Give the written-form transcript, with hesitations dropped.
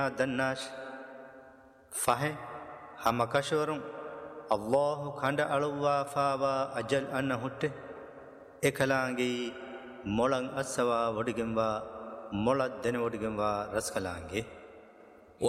دناش فهي هم كشورم الله خند ألوا فاوا أجل أن هت إكلانجي مولان أسوا وديجموا مولاد دين وديجموا رسكلانجي